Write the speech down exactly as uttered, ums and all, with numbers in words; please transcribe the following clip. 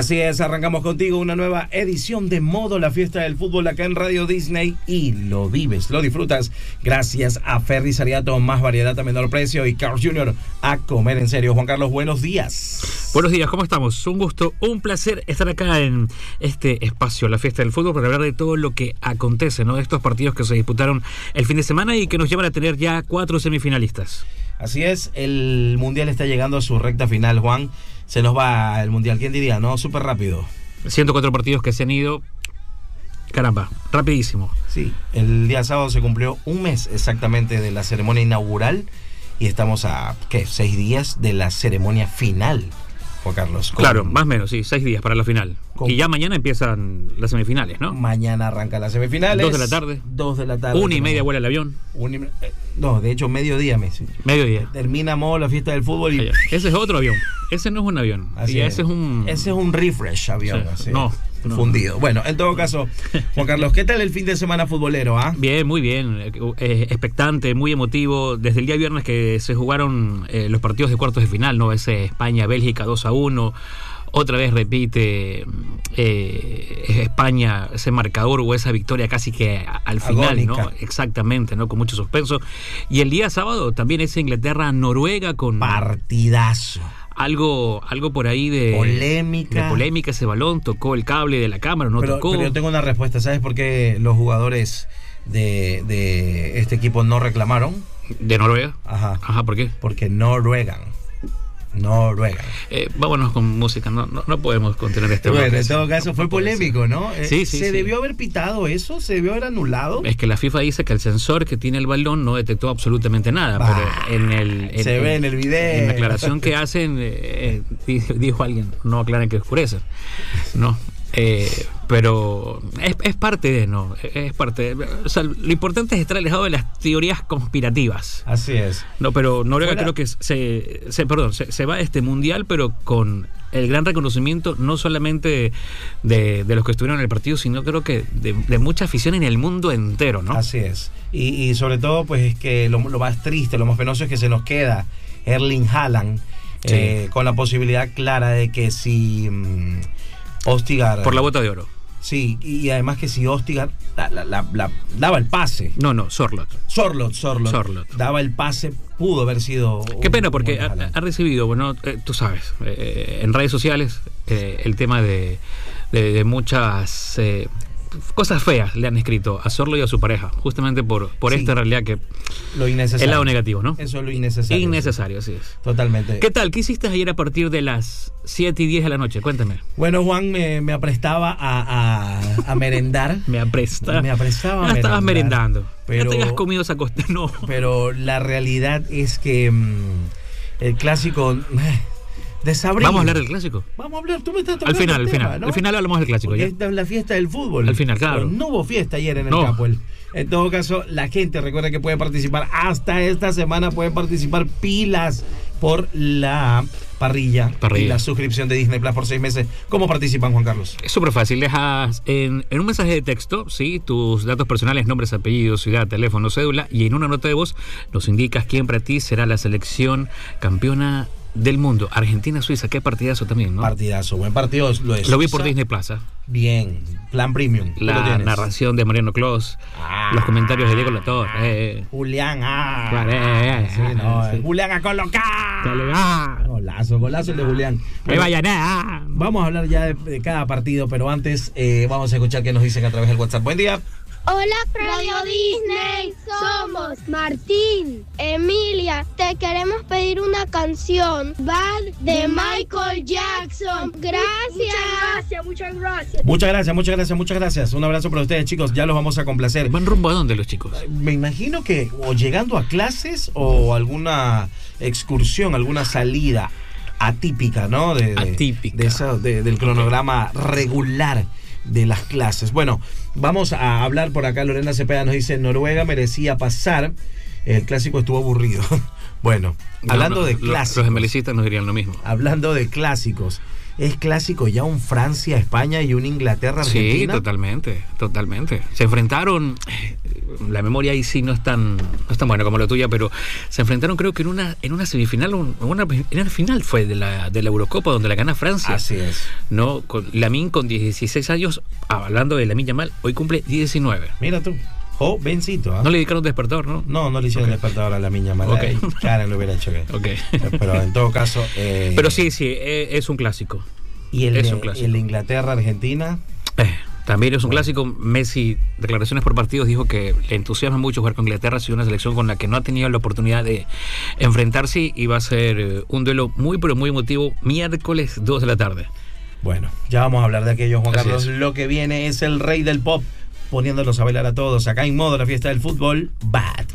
Así es, arrancamos contigo una nueva edición de Modo La Fiesta del Fútbol acá en Radio Disney y lo vives, lo disfrutas gracias a Ferris Ariato, más variedad a menor precio, y Carl junior a comer en serio. Juan Carlos, buenos días. Buenos días, ¿cómo estamos? Un gusto, un placer estar acá en este espacio, La Fiesta del Fútbol, para hablar de todo lo que acontece, ¿no? De estos partidos que se disputaron el fin de semana y que nos llevan a tener ya cuatro semifinalistas. Así es, el Mundial está llegando a su recta final, Juan. Se nos va el Mundial, ¿quién diría? No, súper rápido. ciento cuatro partidos que se han ido, caramba, rapidísimo. Sí, el día sábado se cumplió un mes exactamente de la ceremonia inaugural y estamos a, ¿qué? Seis días de la ceremonia final, Juan Carlos. Con... Claro, más o menos, sí, seis días para la final. Con... Y ya mañana empiezan las semifinales, ¿no? Mañana arrancan las semifinales. Dos de la tarde. Dos de la tarde. Una y media vuela el avión. Una y... No, de hecho, mediodía, Messi. Mediodía. Termina Modo La Fiesta del Fútbol y... Ese es otro avión. Ese no es un avión. Así y es. Ese es un... Ese es un refresh avión. Sí. Así. No. No. Fundido. Bueno, en todo caso, Juan Carlos, ¿qué tal el fin de semana futbolero? ¿Ah? Bien, muy bien, eh, expectante, muy emotivo. Desde el día viernes que se jugaron eh, los partidos de cuartos de final, ¿no? Ese España-Bélgica dos a uno. Otra vez repite eh, España ese marcador o esa victoria casi que al final, Agónica. ¿no? Exactamente, ¿no? Con mucho suspenso. Y el día sábado también ese Inglaterra-Noruega con... Partidazo. Algo, algo por ahí de polémica. De polémica, ese balón tocó el cable de la cámara, no pero, tocó. Pero yo tengo una respuesta. ¿Sabes por qué los jugadores de, de este equipo no reclamaron? ¿De Noruega? Ajá. Ajá, ¿por qué? Porque no ruegan. Noruega. Eh, vámonos con música, no, no, no podemos contener este Bueno, bloque. en todo caso fue polémico, ¿no? Sí, sí, ¿Se sí. debió haber pitado eso? ¿Se debió haber anulado? Es que la FIFA dice que el sensor que tiene el balón no detectó absolutamente nada, bah, pero en el en, se en, ve en el video. En la aclaración que hacen eh, dijo alguien, no aclaren que oscurece, no. Eh, pero es, es parte de, no, es parte de, o sea, lo importante es estar alejado de las teorías conspirativas. Así es. No, pero Noruega Fuera. creo que se, se perdón, se, se va a este mundial, pero con el gran reconocimiento no solamente de, de los que estuvieron en el partido, sino creo que de, de mucha afición en el mundo entero, ¿no? Así es. Y, y sobre todo, pues es que lo, lo más triste, lo más penoso es que se nos queda Erling Haaland, sí. eh, con la posibilidad clara de que si mmm, Østigard... Por la bota de oro. Sí, y además que si Østigard la, la, la, la, daba el pase. No, no, Sorloth. Sorloth, Sorloth. Sorloth. Daba el pase, pudo haber sido... Qué pena, porque ha, ha recibido, bueno, eh, tú sabes, eh, en redes sociales eh, el tema de, de, de muchas... Eh, cosas feas le han escrito a Sorloth y a su pareja, justamente por, por sí, esta realidad que lo innecesario. El lado negativo, ¿no? Eso es lo innecesario. Innecesario, sí. Así es. Totalmente. ¿Qué tal? ¿Qué hiciste ayer a partir de las siete y diez de la noche? Cuéntame. Bueno, Juan, me, me aprestaba a, a, a merendar. me aprestaba. Me aprestaba a no merendar. estabas merendando. Pero, ya te habías comido esa costa. No. Pero la realidad es que mmm, el clásico... Desabril. Vamos a hablar del clásico. Vamos a hablar, tú me estás tocando al final, el al tema, final, ¿no? al final hablamos del clásico. Porque ¿ya? Esta es la fiesta del fútbol. Al final, claro. Pero no hubo fiesta ayer en el no. Capuel. En todo caso, la gente recuerda que puede participar hasta esta semana, pueden participar pilas por la parrilla, parrilla. y la suscripción de Disney Plus por seis meses. ¿Cómo participan, Juan Carlos? Es súper fácil. Dejas en, en un mensaje de texto, sí, tus datos personales, nombres, apellidos, ciudad, teléfono, cédula, y en una nota de voz nos indicas quién para ti será la selección campeona del mundo. Argentina-Suiza, qué partidazo también, ¿no? Partidazo, buen partido lo es. Lo vi por Disney Plaza. Bien, plan premium. La narración de Mariano Clos, ah, los comentarios de Diego Latorre. Eh. Julián, ah. Claro, eh, sí, no, sí. Julián a colocar. Ah. Golazo, golazo el de Julián. Me vayan a... Vamos a hablar ya de, de cada partido, pero antes eh, vamos a escuchar qué nos dicen a través del WhatsApp. Buen día. Hola Radio Disney, somos Martín, Emilia, te queremos pedir una canción, Bad de Michael Jackson. Gracias. Muchas gracias, muchas gracias. Muchas gracias, muchas gracias, muchas gracias. Un abrazo para ustedes, chicos, ya los vamos a complacer. ¿Van rumbo a dónde los chicos? Me imagino que o llegando a clases o alguna excursión, alguna salida atípica, ¿no? De, de, atípica. De esa, de, del cronograma regular de las clases. Bueno, vamos a hablar por acá. Lorena Cepeda nos dice: Noruega merecía pasar, el clásico estuvo aburrido. Bueno, no, hablando no, de los, clásicos, los emelicistas nos dirían lo mismo. Hablando de clásicos, ¿es clásico ya un Francia-España y un Inglaterra-Argentina? Sí, totalmente, totalmente. Se enfrentaron, la memoria ahí sí no es tan, no es tan buena como la tuya, pero se enfrentaron creo que en una en una semifinal, en una, en una final fue de la, de la Eurocopa donde la gana Francia. Así es. ¿No? Con Lamine con dieciséis años, hablando de Lamine Yamal, hoy cumple diecinueve. Mira tú. Jovencito, ¿eh? No le dedicaron despertador, ¿no? No, no le hicieron okay. despertador a la Miña Mala. Okay. Karen lo hubiera hecho bien. Okay. Pero en todo caso. Eh, Pero sí, sí, es un clásico. ¿Y el, es de, un clásico. el de Inglaterra-Argentina? Eh, también es un bueno. clásico. Messi, declaraciones por partidos, dijo que le entusiasma mucho jugar con Inglaterra. Ha sido una selección con la que no ha tenido la oportunidad de enfrentarse y va a ser un duelo muy, pero muy emotivo. Miércoles dos de la tarde. Bueno, ya vamos a hablar de aquello, Juan Así Carlos. es. Lo que viene es el rey del pop, poniéndolos a bailar a todos acá en modo la fiesta del fútbol. Bad.